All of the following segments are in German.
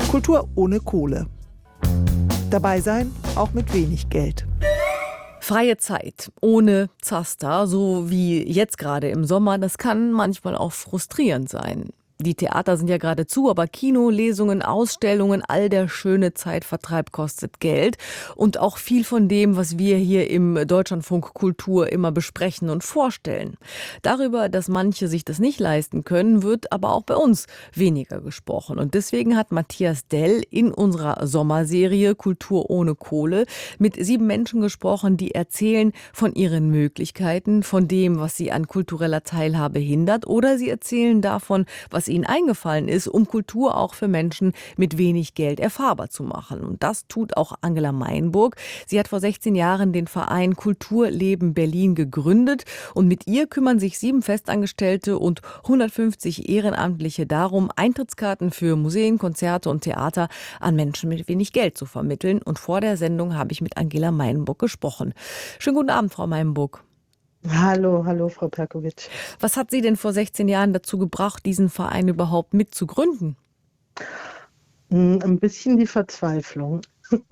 Kultur ohne Kohle. Dabei sein, auch mit wenig Geld. Freie Zeit ohne Zaster, so wie jetzt gerade im Sommer, das kann manchmal auch frustrierend sein. Die Theater sind ja gerade zu, aber Kino, Lesungen, Ausstellungen, all der schöne Zeitvertreib kostet Geld. Und auch viel von dem, was wir hier im Deutschlandfunk Kultur immer besprechen und vorstellen. Darüber, dass manche sich das nicht leisten können, wird aber auch bei uns weniger gesprochen. Und deswegen hat Matthias Dell in unserer Sommerserie Kultur ohne Kohle mit 7 Menschen gesprochen, die erzählen von ihren Möglichkeiten, von dem, was sie an kultureller Teilhabe hindert, oder sie erzählen davon, was ihnen eingefallen ist, um Kultur auch für Menschen mit wenig Geld erfahrbar zu machen. Und das tut auch Angela Meinburg. Sie hat vor 16 Jahren den Verein Kulturleben Berlin gegründet und mit ihr kümmern sich 7 Festangestellte und 150 Ehrenamtliche darum, Eintrittskarten für Museen, Konzerte und Theater an Menschen mit wenig Geld zu vermitteln. Und vor der Sendung habe ich mit Angela Meinburg gesprochen. Schönen guten Abend, Frau Meinburg. Hallo, Frau Perkovic. Was hat Sie denn vor 16 Jahren dazu gebracht, diesen Verein überhaupt mitzugründen? Ein bisschen die Verzweiflung.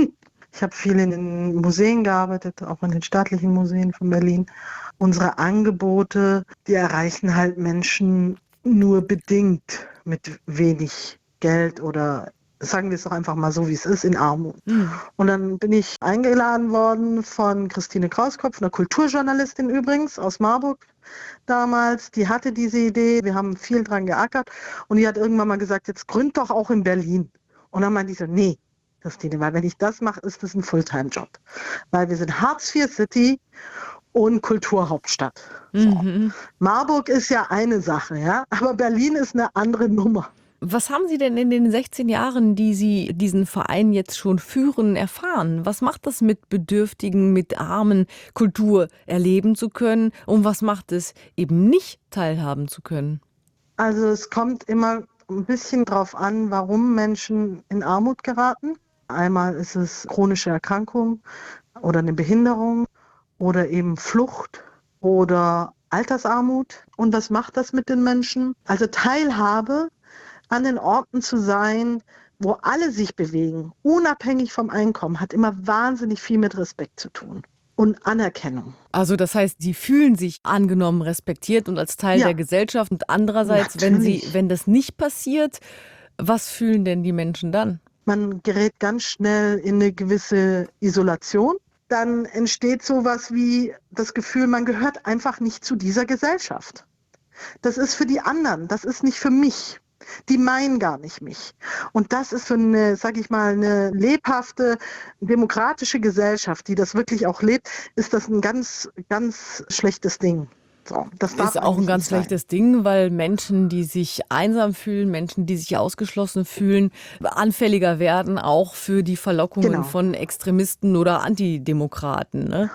Ich habe viel in den Museen gearbeitet, auch in den staatlichen Museen von Berlin. Unsere Angebote, die erreichen halt Menschen nur bedingt mit wenig Geld oder sagen wir es doch einfach mal so, wie es ist, in Armut. Und dann bin ich eingeladen worden von Christine Krauskopf, einer Kulturjournalistin übrigens aus Marburg damals. Die hatte diese Idee, wir haben viel dran geackert und die hat irgendwann mal gesagt, jetzt gründ doch auch in Berlin. Und dann meinte ich so, nee, Christine, weil wenn ich das mache, ist das ein Fulltime-Job. Weil wir sind Hartz-IV-City und Kulturhauptstadt. So. Marburg ist ja eine Sache, ja, aber Berlin ist eine andere Nummer. Was haben Sie denn in den 16 Jahren, die Sie diesen Verein jetzt schon führen, erfahren? Was macht das mit Bedürftigen, mit Armen, Kultur erleben zu können? Und was macht es eben nicht teilhaben zu können? Also es kommt immer ein bisschen drauf an, warum Menschen in Armut geraten. Einmal ist es chronische Erkrankung oder eine Behinderung oder eben Flucht oder Altersarmut. Und was macht das mit den Menschen? Also Teilhabe an den Orten zu sein, wo alle sich bewegen, unabhängig vom Einkommen, hat immer wahnsinnig viel mit Respekt zu tun und Anerkennung. Also das heißt, Sie fühlen sich angenommen, respektiert und als Teil der Gesellschaft. Und andererseits, wenn das nicht passiert, was fühlen denn die Menschen dann? Man gerät ganz schnell in eine gewisse Isolation. Dann entsteht sowas wie das Gefühl, man gehört einfach nicht zu dieser Gesellschaft. Das ist für die anderen, das ist nicht für mich. Die meinen gar nicht mich. Und das ist für eine, sag ich mal, eine lebhafte, demokratische Gesellschaft, die das wirklich auch lebt, ist das ein ganz, ganz schlechtes Ding. So, das ist auch ein ganz schlechtes Ding, weil Menschen, die sich einsam fühlen, Menschen, die sich ausgeschlossen fühlen, anfälliger werden, auch für die Verlockungen von Extremisten oder Antidemokraten, ne?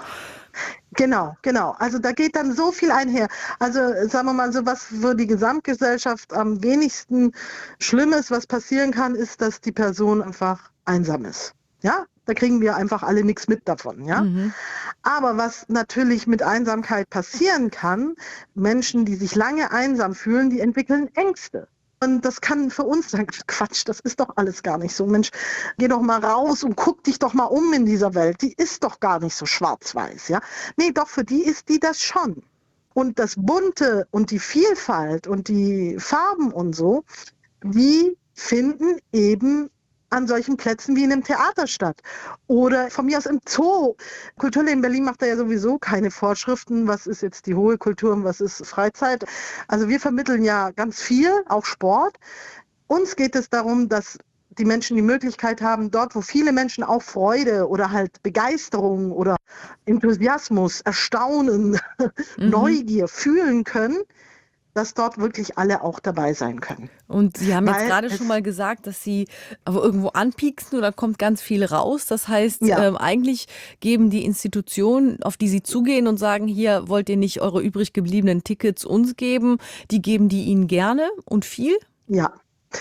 Genau. Also da geht dann so viel einher. Also sagen wir mal so, was für die Gesamtgesellschaft am wenigsten schlimm ist, was passieren kann, ist, dass die Person einfach einsam ist. Ja, da kriegen wir einfach alle nichts mit davon. Ja, aber was natürlich mit Einsamkeit passieren kann, Menschen, die sich lange einsam fühlen, die entwickeln Ängste. Und das kann für uns sein, Quatsch, das ist doch alles gar nicht so. Mensch, geh doch mal raus und guck dich doch mal um in dieser Welt. Die ist doch gar nicht so schwarz-weiß, ja. Nee, doch, für die ist die das schon. Und das Bunte und die Vielfalt und die Farben und so, die finden eben an solchen Plätzen wie in einem Theater statt. Oder von mir aus im Zoo. Kulturleben Berlin macht da ja sowieso keine Vorschriften, was ist jetzt die hohe Kultur und was ist Freizeit. Also wir vermitteln ja ganz viel, auch Sport. Uns geht es darum, dass die Menschen die Möglichkeit haben, dort, wo viele Menschen auch Freude oder halt Begeisterung oder Enthusiasmus, Erstaunen, Neugier fühlen können, dass dort wirklich alle auch dabei sein können. Und Sie haben jetzt gerade schon mal gesagt, dass Sie aber irgendwo anpieksen oder kommt ganz viel raus. Das heißt, eigentlich geben die Institutionen, auf die Sie zugehen und sagen, hier wollt ihr nicht eure übrig gebliebenen Tickets uns geben, die geben die Ihnen gerne und viel? Ja,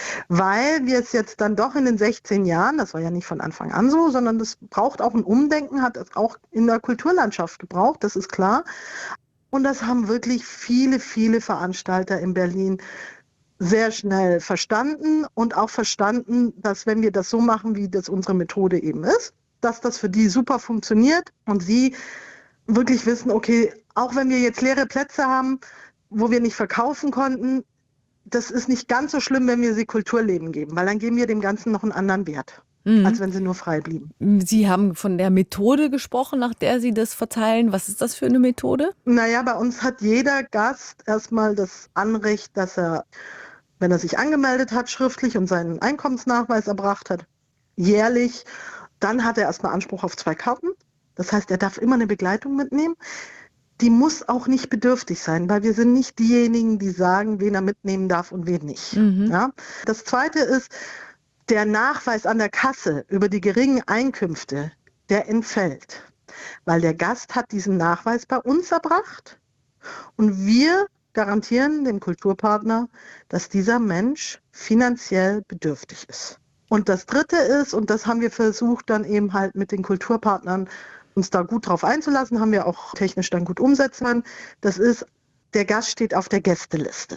weil wir es jetzt dann doch in den 16 Jahren, das war ja nicht von Anfang an so, sondern das braucht auch ein Umdenken, hat es auch in der Kulturlandschaft gebraucht, das ist klar. Und das haben wirklich viele Veranstalter in Berlin sehr schnell verstanden und auch verstanden, dass wenn wir das so machen, wie das unsere Methode eben ist, dass das für die super funktioniert und sie wirklich wissen, okay, auch wenn wir jetzt leere Plätze haben, wo wir nicht verkaufen konnten, das ist nicht ganz so schlimm, wenn wir sie Kulturleben geben, weil dann geben wir dem Ganzen noch einen anderen Wert, als wenn sie nur frei blieben. Sie haben von der Methode gesprochen, nach der Sie das verteilen. Was ist das für eine Methode? Naja, bei uns hat jeder Gast erstmal das Anrecht, dass er, wenn er sich angemeldet hat, schriftlich und seinen Einkommensnachweis erbracht hat, jährlich, dann hat er erstmal Anspruch auf 2 Karten. Das heißt, er darf immer eine Begleitung mitnehmen. Die muss auch nicht bedürftig sein, weil wir sind nicht diejenigen, die sagen, wen er mitnehmen darf und wen nicht. Ja? Das Zweite ist, der Nachweis an der Kasse über die geringen Einkünfte, der entfällt, weil der Gast hat diesen Nachweis bei uns erbracht und wir garantieren dem Kulturpartner, dass dieser Mensch finanziell bedürftig ist. Und das Dritte ist, und das haben wir versucht dann eben halt mit den Kulturpartnern uns da gut drauf einzulassen, haben wir auch technisch dann gut umsetzen können, das ist, der Gast steht auf der Gästeliste.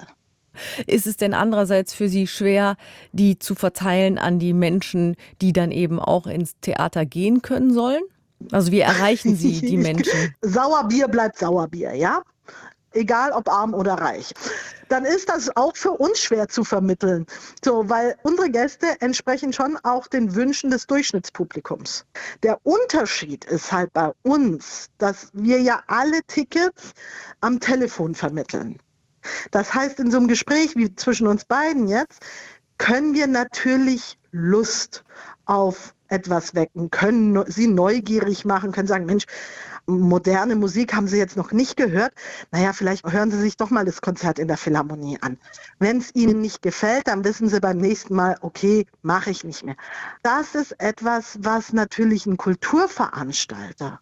Ist es denn andererseits für Sie schwer, die zu verteilen an die Menschen, die dann eben auch ins Theater gehen können sollen? Also wie erreichen Sie die Menschen? Sauerbier bleibt Sauerbier, ja? Egal ob arm oder reich. Dann ist das auch für uns schwer zu vermitteln. So, weil unsere Gäste entsprechen schon auch den Wünschen des Durchschnittspublikums. Der Unterschied ist halt bei uns, dass wir ja alle Tickets am Telefon vermitteln. Das heißt, in so einem Gespräch wie zwischen uns beiden jetzt, können wir natürlich Lust auf etwas wecken, können sie neugierig machen, können sagen, Mensch, moderne Musik haben Sie jetzt noch nicht gehört. Naja, vielleicht hören Sie sich doch mal das Konzert in der Philharmonie an. Wenn es Ihnen nicht gefällt, dann wissen Sie beim nächsten Mal, okay, mache ich nicht mehr. Das ist etwas, was natürlich ein Kulturveranstalter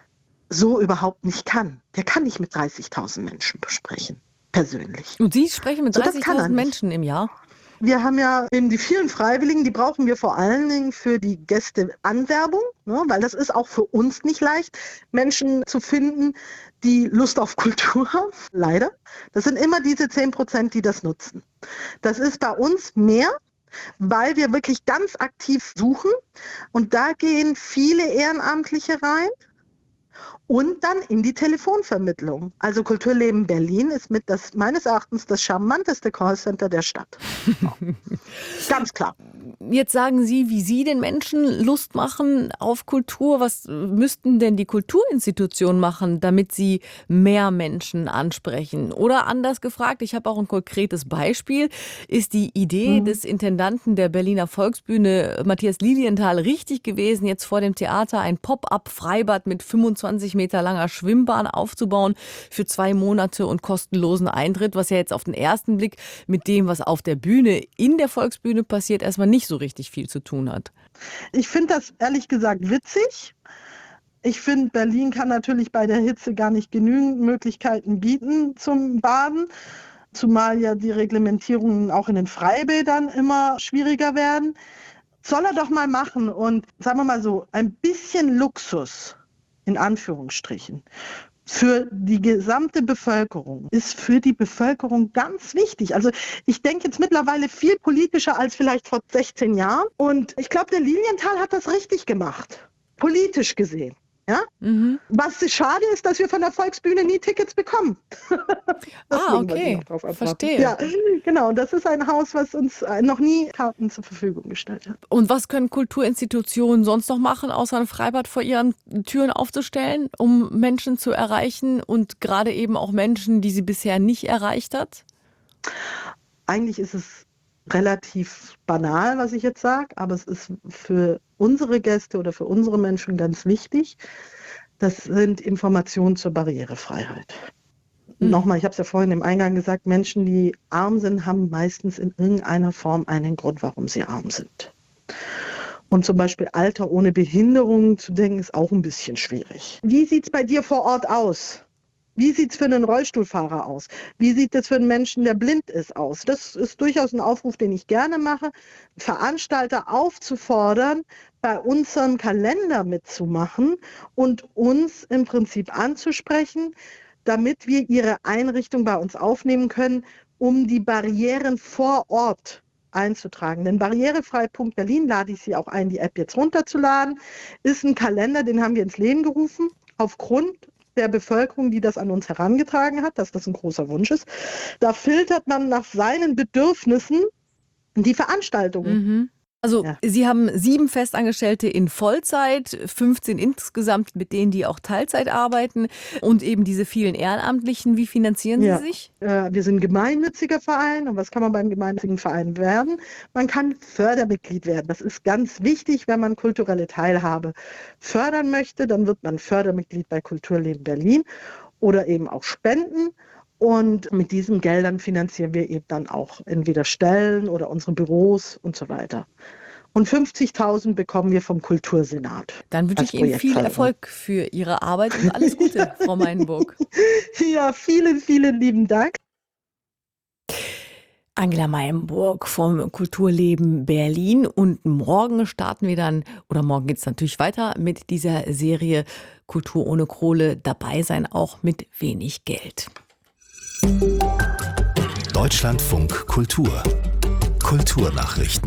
so überhaupt nicht kann. Der kann nicht mit 30.000 Menschen besprechen, persönlich. Und Sie sprechen mit So, das kann er 30.000 nicht. Menschen im Jahr? Wir haben ja eben die vielen Freiwilligen, die brauchen wir vor allen Dingen für die Gästeanwerbung, ne, weil das ist auch für uns nicht leicht, Menschen zu finden, die Lust auf Kultur haben, leider. Das sind immer diese 10%, die das nutzen. Das ist bei uns mehr, weil wir wirklich ganz aktiv suchen und da gehen viele Ehrenamtliche rein. Und dann in die Telefonvermittlung. Also Kulturleben Berlin ist meines Erachtens das charmanteste Callcenter der Stadt. Ganz klar. Jetzt sagen Sie, wie Sie den Menschen Lust machen auf Kultur. Was müssten denn die Kulturinstitutionen machen, damit sie mehr Menschen ansprechen? Oder anders gefragt, ich habe auch ein konkretes Beispiel. Ist die Idee des Intendanten der Berliner Volksbühne, Matthias Lilienthal, richtig gewesen, jetzt vor dem Theater ein Pop-up-Freibad mit 25 Meter langer Schwimmbahn aufzubauen für 2 Monate und kostenlosen Eintritt, was ja jetzt auf den ersten Blick mit dem, was auf der Bühne in der Volksbühne passiert, erstmal nicht so richtig viel zu tun hat. Ich finde das ehrlich gesagt witzig. Ich finde, Berlin kann natürlich bei der Hitze gar nicht genügend Möglichkeiten bieten zum Baden, zumal ja die Reglementierungen auch in den Freibädern immer schwieriger werden. Soll er doch mal machen und, sagen wir mal so, ein bisschen Luxus, in Anführungsstrichen, für die gesamte Bevölkerung ist für die Bevölkerung ganz wichtig. Also ich denke jetzt mittlerweile viel politischer als vielleicht vor 16 Jahren. Und ich glaube, der Lilienthal hat das richtig gemacht, politisch gesehen. Ja? Was schade ist, dass wir von der Volksbühne nie Tickets bekommen. Okay, verstehe. Ja, genau. Das ist ein Haus, was uns noch nie Karten zur Verfügung gestellt hat. Und was können Kulturinstitutionen sonst noch machen, außer ein Freibad vor ihren Türen aufzustellen, um Menschen zu erreichen und gerade eben auch Menschen, die sie bisher nicht erreicht hat? Eigentlich ist es relativ banal, was ich jetzt sage, aber es ist für unsere Gäste oder für unsere Menschen ganz wichtig. Das sind Informationen zur Barrierefreiheit. Nochmal, ich habe es ja vorhin im Eingang gesagt, Menschen, die arm sind, haben meistens in irgendeiner Form einen Grund, warum sie arm sind. Und zum Beispiel Alter ohne Behinderung zu denken, ist auch ein bisschen schwierig. Wie sieht es bei dir vor Ort aus? Wie sieht es für einen Rollstuhlfahrer aus? Wie sieht es für einen Menschen, der blind ist, aus? Das ist durchaus ein Aufruf, den ich gerne mache, Veranstalter aufzufordern, bei unserem Kalender mitzumachen und uns im Prinzip anzusprechen, damit wir ihre Einrichtung bei uns aufnehmen können, um die Barrieren vor Ort einzutragen. Den Barrierefrei.Berlin lade ich Sie auch ein, die App jetzt runterzuladen. Ist ein Kalender, den haben wir ins Leben gerufen, aufgrund der Bevölkerung, die das an uns herangetragen hat, dass das ein großer Wunsch ist. Da filtert man nach seinen Bedürfnissen die Veranstaltungen. Also Ja. Sie haben 7 Festangestellte in Vollzeit, 15 insgesamt, mit denen die auch Teilzeit arbeiten und eben diese vielen Ehrenamtlichen. Wie finanzieren Sie sich? Wir sind ein gemeinnütziger Verein. Und was kann man beim gemeinnützigen Verein werden? Man kann Fördermitglied werden. Das ist ganz wichtig, wenn man kulturelle Teilhabe fördern möchte. Dann wird man Fördermitglied bei Kulturleben Berlin oder eben auch spenden. Und mit diesen Geldern finanzieren wir eben dann auch entweder Stellen oder unsere Büros und so weiter. Und 50.000 bekommen wir vom Kultursenat. Dann wünsche ich Ihnen viel Erfolg für Ihre Arbeit und alles Gute, Frau Meilenburg. Ja, vielen, vielen lieben Dank. Angela Meilenburg vom Kulturleben Berlin. Und morgen starten wir dann, oder morgen geht es natürlich weiter mit dieser Serie Kultur ohne Kohle. Dabei sein, auch mit wenig Geld. Deutschlandfunk Kultur. Kulturnachrichten.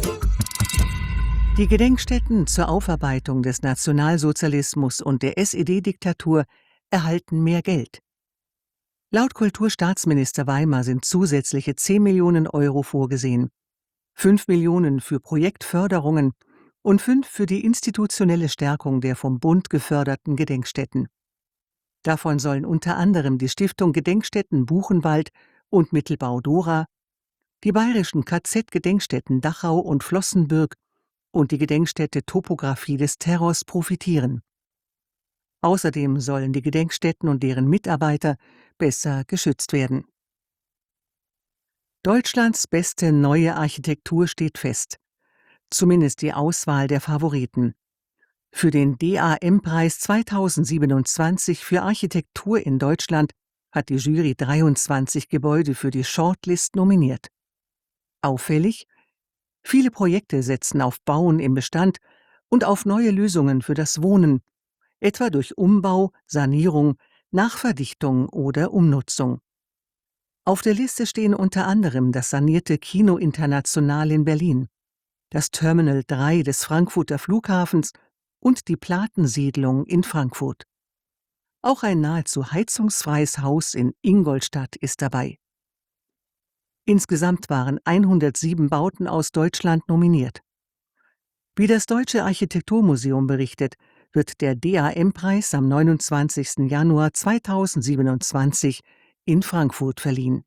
Die Gedenkstätten zur Aufarbeitung des Nationalsozialismus und der SED-Diktatur erhalten mehr Geld. Laut Kulturstaatsminister Weimer sind zusätzliche 10 Millionen Euro vorgesehen. 5 Millionen für Projektförderungen und 5 für die institutionelle Stärkung der vom Bund geförderten Gedenkstätten. Davon sollen unter anderem die Stiftung Gedenkstätten Buchenwald und Mittelbau Dora, die bayerischen KZ-Gedenkstätten Dachau und Flossenbürg und die Gedenkstätte Topographie des Terrors profitieren. Außerdem sollen die Gedenkstätten und deren Mitarbeiter besser geschützt werden. Deutschlands beste neue Architektur steht fest. Zumindest die Auswahl der Favoriten. Für den DAM-Preis 2027 für Architektur in Deutschland hat die Jury 23 Gebäude für die Shortlist nominiert. Auffällig: viele Projekte setzen auf Bauen im Bestand und auf neue Lösungen für das Wohnen, etwa durch Umbau, Sanierung, Nachverdichtung oder Umnutzung. Auf der Liste stehen unter anderem das sanierte Kino International in Berlin, das Terminal 3 des Frankfurter Flughafens und die Platensiedlung in Frankfurt. Auch ein nahezu heizungsfreies Haus in Ingolstadt ist dabei. Insgesamt waren 107 Bauten aus Deutschland nominiert. Wie das Deutsche Architekturmuseum berichtet, wird der DAM-Preis am 29. Januar 2027 in Frankfurt verliehen.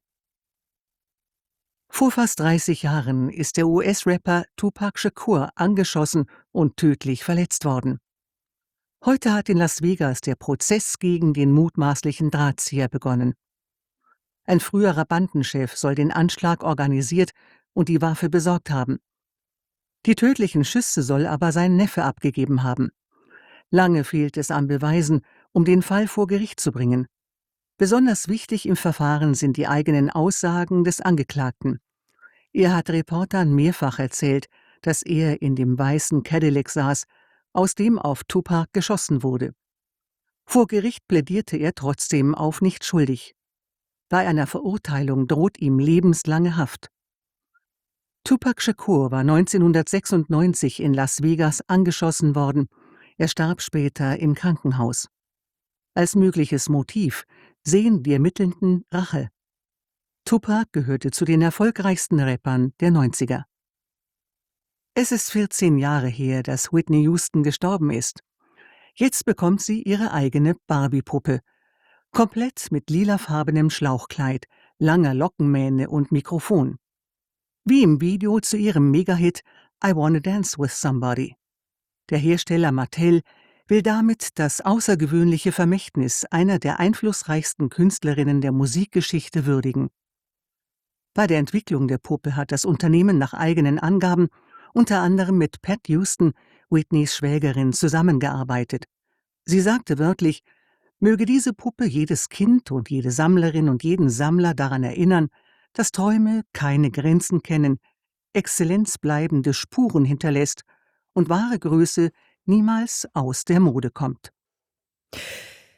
Vor fast 30 Jahren ist der US-Rapper Tupac Shakur angeschossen und tödlich verletzt worden. Heute hat in Las Vegas der Prozess gegen den mutmaßlichen Drahtzieher begonnen. Ein früherer Bandenchef soll den Anschlag organisiert und die Waffe besorgt haben. Die tödlichen Schüsse soll aber sein Neffe abgegeben haben. Lange fehlt es an Beweisen, um den Fall vor Gericht zu bringen. Besonders wichtig im Verfahren sind die eigenen Aussagen des Angeklagten. Er hat Reportern mehrfach erzählt, dass er in dem weißen Cadillac saß, aus dem auf Tupac geschossen wurde. Vor Gericht plädierte er trotzdem auf nicht schuldig. Bei einer Verurteilung droht ihm lebenslange Haft. Tupac Shakur war 1996 in Las Vegas angeschossen worden. Er starb später im Krankenhaus. Als mögliches Motiv sehen die Ermittelnden Rache. Tupac gehörte zu den erfolgreichsten Rappern der 90er. Es ist 14 Jahre her, dass Whitney Houston gestorben ist. Jetzt bekommt sie ihre eigene Barbie-Puppe. Komplett mit lilafarbenem Schlauchkleid, langer Lockenmähne und Mikrofon. Wie im Video zu ihrem Megahit I Wanna Dance with Somebody. Der Hersteller Mattel will damit das außergewöhnliche Vermächtnis einer der einflussreichsten Künstlerinnen der Musikgeschichte würdigen. Bei der Entwicklung der Puppe hat das Unternehmen nach eigenen Angaben unter anderem mit Pat Houston, Whitneys Schwägerin, zusammengearbeitet. Sie sagte wörtlich: Möge diese Puppe jedes Kind und jede Sammlerin und jeden Sammler daran erinnern, dass Träume keine Grenzen kennen, Exzellenz bleibende Spuren hinterlässt und wahre Größe niemals aus der Mode kommt.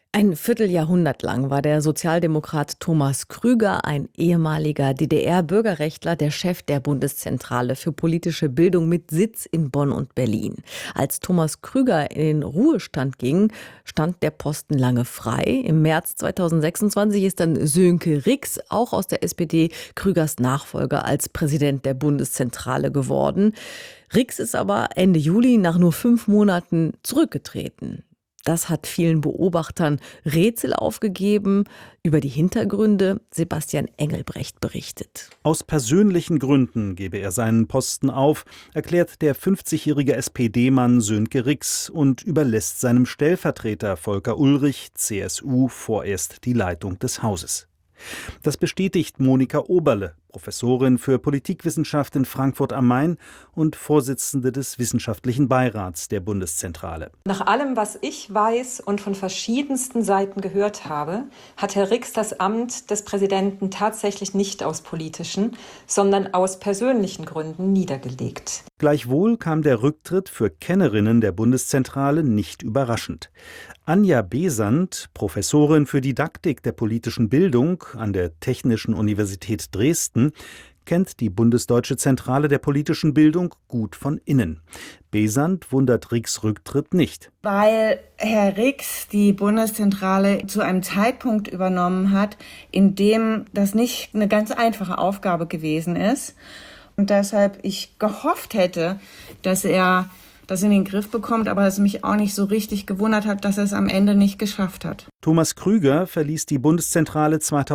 Ein Vierteljahrhundert lang war der Sozialdemokrat Thomas Krüger, ein ehemaliger DDR-Bürgerrechtler, der Chef der Bundeszentrale für politische Bildung mit Sitz in Bonn und Berlin. Als Thomas Krüger in den Ruhestand ging, stand der Posten lange frei. Im März 2026 ist dann Sönke Rix, auch aus der SPD, Krügers Nachfolger als Präsident der Bundeszentrale geworden. Rix ist aber Ende Juli nach nur 5 Monaten zurückgetreten. Das hat vielen Beobachtern Rätsel aufgegeben. Über die Hintergründe Sebastian Engelbrecht berichtet. Aus persönlichen Gründen gebe er seinen Posten auf, erklärt der 50-jährige SPD-Mann Sönke Rix und überlässt seinem Stellvertreter Volker Ullrich, CSU, vorerst die Leitung des Hauses. Das bestätigt Monika Oberle, Professorin für Politikwissenschaft in Frankfurt am Main und Vorsitzende des Wissenschaftlichen Beirats der Bundeszentrale. Nach allem, was ich weiß und von verschiedensten Seiten gehört habe, hat Herr Rix das Amt des Präsidenten tatsächlich nicht aus politischen, sondern aus persönlichen Gründen niedergelegt. Gleichwohl kam der Rücktritt für Kennerinnen der Bundeszentrale nicht überraschend. Anja Behsand, Professorin für Didaktik der politischen Bildung an der Technischen Universität Dresden, kennt die Bundesdeutsche Zentrale der politischen Bildung gut von innen. Behsand wundert Rix' Rücktritt nicht. Weil Herr Rix die Bundeszentrale zu einem Zeitpunkt übernommen hat, in dem das nicht eine ganz einfache Aufgabe gewesen ist. Und deshalb ich gehofft hätte, dass er das in den Griff bekommt, aber es mich auch nicht so richtig gewundert hat, dass er es am Ende nicht geschafft hat. Thomas Krüger verließ die Bundeszentrale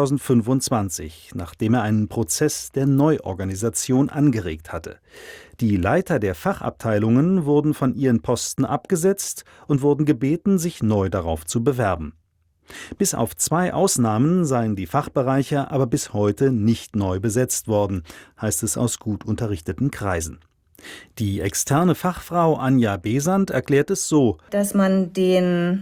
2025, nachdem er einen Prozess der Neuorganisation angeregt hatte. Die Leiter der Fachabteilungen wurden von ihren Posten abgesetzt und wurden gebeten, sich neu darauf zu bewerben. Bis auf 2 Ausnahmen seien die Fachbereiche aber bis heute nicht neu besetzt worden, heißt es aus gut unterrichteten Kreisen. Die externe Fachfrau Anja Behsand erklärt es so: Dass man den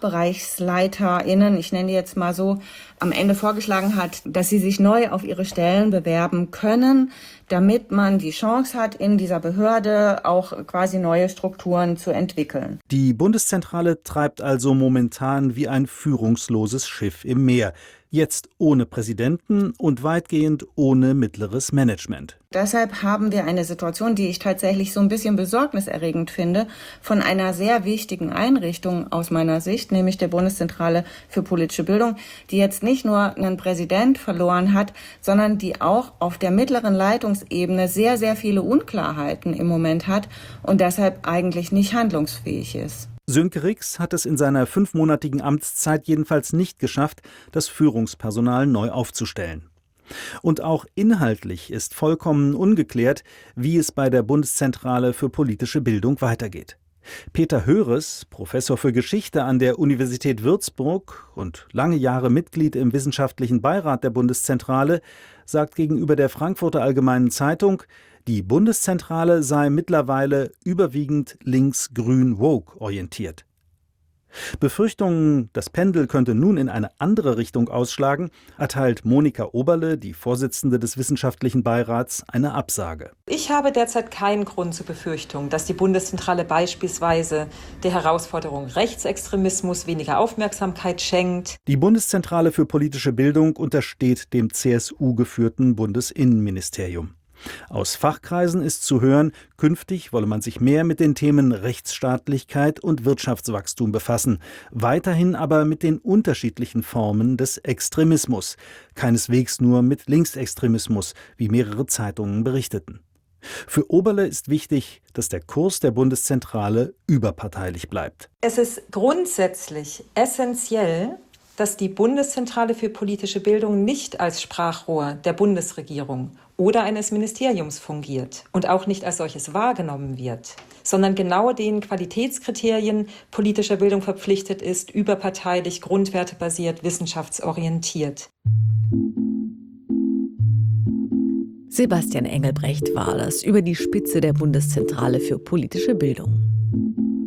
FachbereichsleiterInnen, ich nenne die jetzt mal so, am Ende vorgeschlagen hat, dass sie sich neu auf ihre Stellen bewerben können, damit man die Chance hat, in dieser Behörde auch quasi neue Strukturen zu entwickeln. Die Bundeszentrale treibt also momentan wie ein führungsloses Schiff im Meer. Jetzt ohne Präsidenten und weitgehend ohne mittleres Management. Deshalb haben wir eine Situation, die ich tatsächlich so ein bisschen besorgniserregend finde, von einer sehr wichtigen Einrichtung aus meiner Sicht, nämlich der Bundeszentrale für politische Bildung, die jetzt nicht nur einen Präsident verloren hat, sondern die auch auf der mittleren Leitungsebene sehr, sehr viele Unklarheiten im Moment hat und deshalb eigentlich nicht handlungsfähig ist. Sönke Rix hat es in seiner 5-monatigen Amtszeit jedenfalls nicht geschafft, das Führungspersonal neu aufzustellen. Und auch inhaltlich ist vollkommen ungeklärt, wie es bei der Bundeszentrale für politische Bildung weitergeht. Peter Höres, Professor für Geschichte an der Universität Würzburg und lange Jahre Mitglied im Wissenschaftlichen Beirat der Bundeszentrale, sagt gegenüber der Frankfurter Allgemeinen Zeitung, die Bundeszentrale sei mittlerweile überwiegend links-grün-woke orientiert. Befürchtungen, das Pendel könnte nun in eine andere Richtung ausschlagen, erteilt Monika Oberle, die Vorsitzende des Wissenschaftlichen Beirats, eine Absage. Ich habe derzeit keinen Grund zur Befürchtung, dass die Bundeszentrale beispielsweise der Herausforderung Rechtsextremismus weniger Aufmerksamkeit schenkt. Die Bundeszentrale für politische Bildung untersteht dem CSU-geführten Bundesinnenministerium. Aus Fachkreisen ist zu hören, künftig wolle man sich mehr mit den Themen Rechtsstaatlichkeit und Wirtschaftswachstum befassen, weiterhin aber mit den unterschiedlichen Formen des Extremismus, keineswegs nur mit Linksextremismus, wie mehrere Zeitungen berichteten. Für Oberle ist wichtig, dass der Kurs der Bundeszentrale überparteilich bleibt. Es ist grundsätzlich essentiell, dass die Bundeszentrale für politische Bildung nicht als Sprachrohr der Bundesregierung oder eines Ministeriums fungiert und auch nicht als solches wahrgenommen wird, sondern genau den Qualitätskriterien politischer Bildung verpflichtet ist, überparteilich, grundwertebasiert, wissenschaftsorientiert. Sebastian Engelbrecht war das über die Spitze der Bundeszentrale für politische Bildung.